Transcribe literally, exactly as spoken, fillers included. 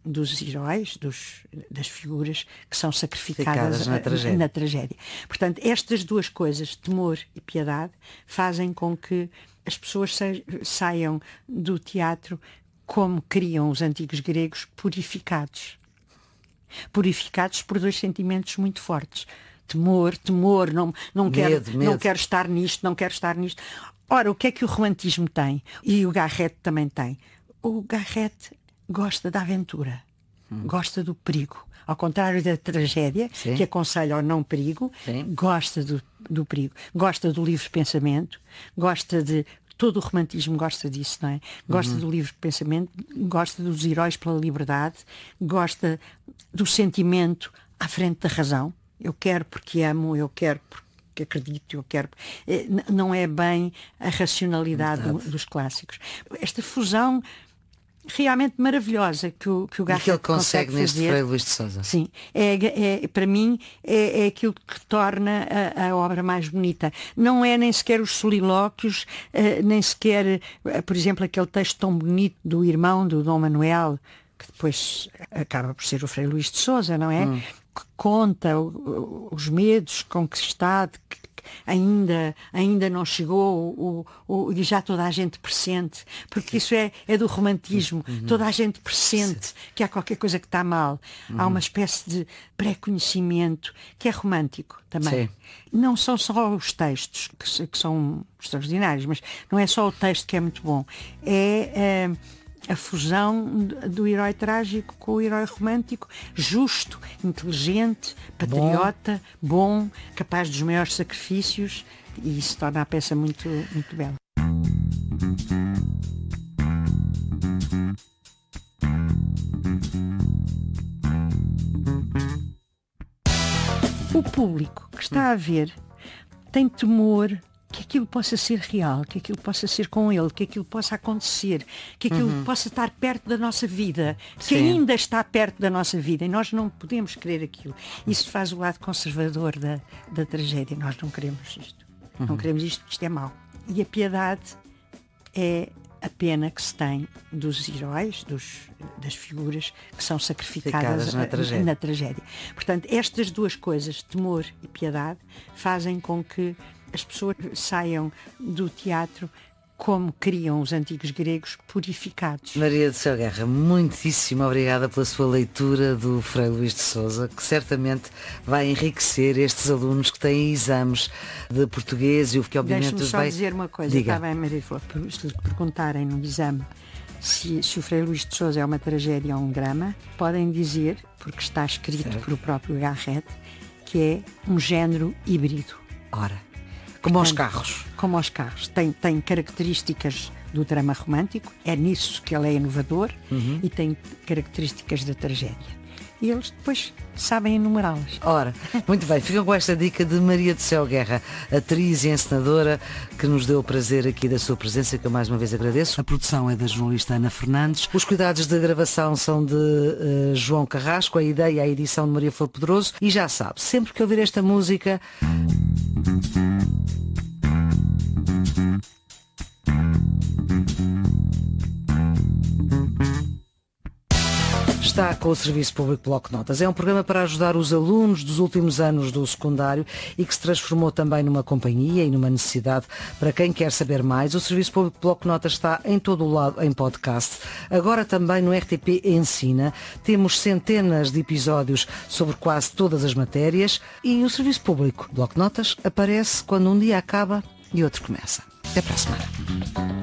dos heróis, dos, das figuras que são sacrificadas na tragédia. na tragédia. Portanto, estas duas coisas, temor e piedade, fazem com que as pessoas saiam do teatro como queriam os antigos gregos, purificados. Purificados por dois sentimentos muito fortes. Temor, temor, não, não, medo, quero, medo. não quero estar nisto, não quero estar nisto. Ora, o que é que o romantismo tem? E o Garrett também tem. O Garrett gosta da aventura, hum. gosta do perigo. Ao contrário da tragédia, Sim. que aconselha ao não perigo, Sim. gosta do, do perigo. Gosta do livre pensamento, gosta de... Todo o romantismo gosta disso, não é? Gosta uhum. do livre pensamento, gosta dos heróis pela liberdade, gosta do sentimento à frente da razão. Eu quero porque amo, eu quero porque acredito, eu quero... Não é bem a racionalidade do, dos clássicos. Esta fusão realmente maravilhosa que o, que o Garrett que ele consegue, consegue neste fazer. Frei Luís de Sousa. Sim, é, é, para mim é, é aquilo que torna a, a obra mais bonita. Não é nem sequer os solilóquios, uh, nem sequer, uh, por exemplo, aquele texto tão bonito do irmão do Dom Manuel, que depois acaba por ser o Frei Luís de Sousa, não é? Hum. Que conta o, o, os medos com que está, que ainda, ainda não chegou o, o, e já toda a gente pressente, porque isso é, é do romantismo, uhum. toda a gente pressente Sim. que há qualquer coisa que está mal, uhum. há uma espécie de pré-conhecimento que é romântico também. Sim. Não são só os textos que, que são extraordinários, mas não é só o texto que é muito bom, é... é a fusão do herói trágico com o herói romântico, justo, inteligente, patriota, bom, bom capaz dos maiores sacrifícios, e isso torna a peça muito, muito bela. O público que está a ver tem temor que aquilo possa ser real, que aquilo possa ser com ele, que aquilo possa acontecer, que aquilo uhum. possa estar perto da nossa vida, que Sim. ainda está perto da nossa vida, e nós não podemos querer aquilo. Isso faz o lado conservador da, da tragédia. Nós não queremos isto. Uhum. Não queremos isto, isto é mau. E a piedade é a pena que se tem dos heróis, dos, das figuras que são sacrificadas na tragédia. na tragédia. Portanto, estas duas coisas, temor e piedade, fazem com que as pessoas saiam do teatro como queriam os antigos gregos, purificados. Maria do Céu Guerra, muitíssimo obrigada pela sua leitura do Frei Luís de Sousa, que certamente vai enriquecer estes alunos que têm exames de português e o que obviamente Deixe-me só vai... dizer uma coisa. Diga. Está bem, Maria Flor, se lhe perguntarem no exame se, se o Frei Luís de Sousa é uma tragédia ou um drama, podem dizer, porque está escrito certo. Por o próprio Garrett, que é um género híbrido. Ora. Como aos carros. Como aos carros. Tem, tem características do drama romântico, é nisso que ele é inovador, uhum. e tem características da tragédia. E eles depois sabem enumerá-las. Ora, muito bem, ficam com esta dica de Maria do Céu Guerra, atriz e encenadora, que nos deu o prazer aqui da sua presença, que eu mais uma vez agradeço. A produção é da jornalista Ana Fernandes, os cuidados da gravação são de uh, João Carrasco, a ideia e a edição de Maria Flor Pedroso, e já sabe, sempre que ouvir esta música... Está com o Serviço Público Bloco de Notas. É um programa para ajudar os alunos dos últimos anos do secundário e que se transformou também numa companhia e numa necessidade para quem quer saber mais. O Serviço Público Bloco de Notas está em todo o lado em podcast. Agora também no R T P Ensina. Temos centenas de episódios sobre quase todas as matérias e o Serviço Público Bloco de Notas aparece quando um dia acaba e outro começa. Até para a semana.